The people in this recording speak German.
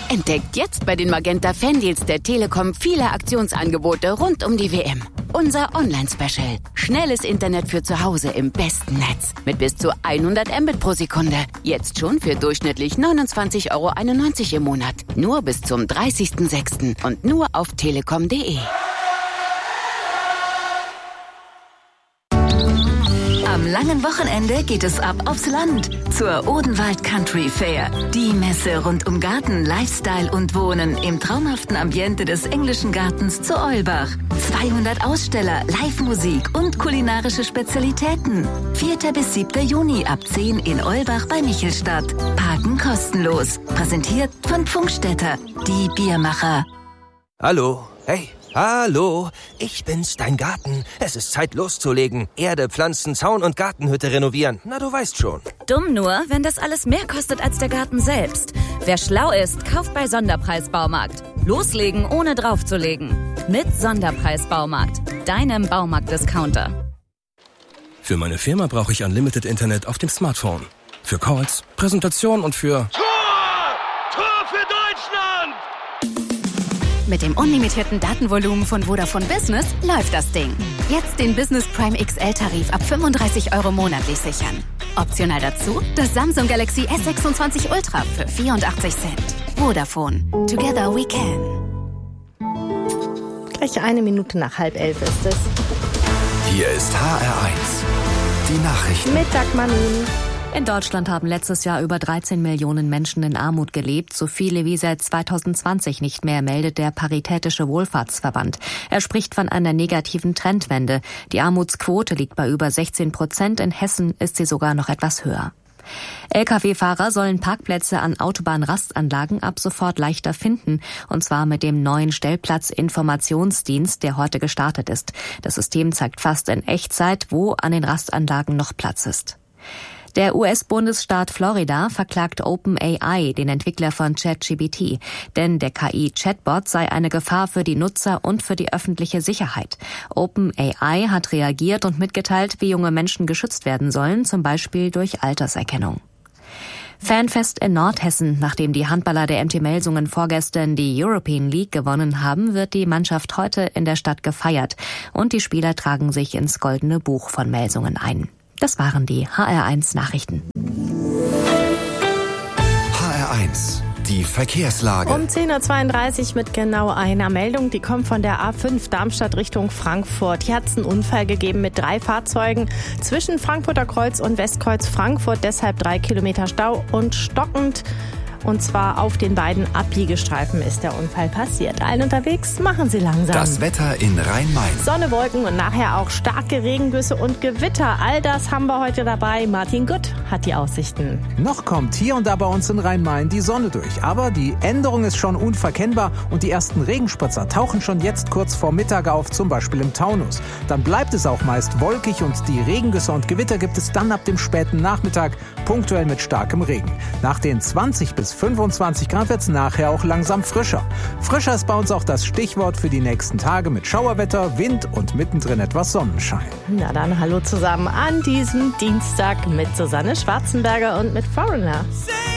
Entdeckt jetzt bei den Magenta Fandeals der Telekom viele Aktionsangebote rund um die WM. Unser Online-Special. Schnelles Internet für zu Hause im besten Netz. Mit bis zu 100 Mbit pro Sekunde. Jetzt schon für durchschnittlich 29,91 € im Monat. Nur bis zum 30.06. und nur auf telekom.de. Am langen Wochenende geht es ab aufs Land zur Odenwald Country Fair. Die Messe rund um Garten, Lifestyle und Wohnen im traumhaften Ambiente des englischen Gartens zu Eulbach. 200 Aussteller, Live-Musik und kulinarische Spezialitäten. 4. bis 7. Juni ab 10 in Eulbach bei Michelstadt. Parken kostenlos. Präsentiert von Pfungstädter, die Biermacher. Hallo, hey. Hallo, ich bin's, dein Garten. Es ist Zeit loszulegen. Erde, Pflanzen, Zaun und Gartenhütte renovieren. Na, du weißt schon. Dumm nur, wenn das alles mehr kostet als der Garten selbst. Wer schlau ist, kauft bei Sonderpreis Baumarkt. Loslegen, ohne draufzulegen. Mit Sonderpreis Baumarkt, deinem Baumarkt-Discounter. Für meine Firma brauche ich Unlimited Internet auf dem Smartphone. Für Calls, Präsentation und für... Tor für Deutschland! Mit dem unlimitierten Datenvolumen von Vodafone Business läuft das Ding. Jetzt den Business Prime XL-Tarif ab 35 € monatlich sichern. Optional dazu das Samsung Galaxy S26 Ultra für 84 Cent. Vodafone. Together we can. Gleich 1 Minute nach 10:30 ist es. Hier ist HR1. Die Nachrichten. Mit Dagmar Nun. In Deutschland haben letztes Jahr über 13 Millionen Menschen in Armut gelebt, so viele wie seit 2020 nicht mehr, meldet der Paritätische Wohlfahrtsverband. Er spricht von einer negativen Trendwende. Die Armutsquote liegt bei über 16%, in Hessen ist sie sogar noch etwas höher. Lkw-Fahrer sollen Parkplätze an Autobahnrastanlagen ab sofort leichter finden, und zwar mit dem neuen Stellplatzinformationsdienst, der heute gestartet ist. Das System zeigt fast in Echtzeit, wo an den Rastanlagen noch Platz ist. Der US-Bundesstaat Florida verklagt OpenAI, den Entwickler von ChatGPT, denn der KI-Chatbot sei eine Gefahr für die Nutzer und für die öffentliche Sicherheit. OpenAI hat reagiert und mitgeteilt, wie junge Menschen geschützt werden sollen, zum Beispiel durch Alterserkennung. Fanfest in Nordhessen. Nachdem die Handballer der MT Melsungen vorgestern die European League gewonnen haben, wird die Mannschaft heute in der Stadt gefeiert und die Spieler tragen sich ins Goldene Buch von Melsungen ein. Das waren die HR1 Nachrichten. HR1, die Verkehrslage. Um 10:32 Uhr mit genau einer Meldung. Die kommt von der A5 Darmstadt Richtung Frankfurt. Hier hat es einen Unfall gegeben mit 3 Fahrzeugen zwischen Frankfurter Kreuz und Westkreuz Frankfurt. Deshalb 3 Kilometer Stau und stockend. Und zwar auf den beiden Abbiegestreifen ist der Unfall passiert. Allen unterwegs, machen Sie langsam. Das Wetter in Rhein-Main. Sonne, Wolken und nachher auch starke Regengüsse und Gewitter. All das haben wir heute dabei. Martin Gutt hat die Aussichten. Noch kommt hier und da bei uns in Rhein-Main die Sonne durch. Aber die Änderung ist schon unverkennbar und die ersten Regenspritzer tauchen schon jetzt kurz vor Mittag auf, zum Beispiel im Taunus. Dann bleibt es auch meist wolkig und die Regengüsse und Gewitter gibt es dann ab dem späten Nachmittag, punktuell mit starkem Regen. Nach den 20 bis 25 Grad wird es nachher auch langsam frischer. Frischer ist bei uns auch das Stichwort für die nächsten Tage mit Schauerwetter, Wind und mittendrin etwas Sonnenschein. Na dann hallo zusammen an diesem Dienstag mit Susanne Schwarzenberger und mit Foreigner.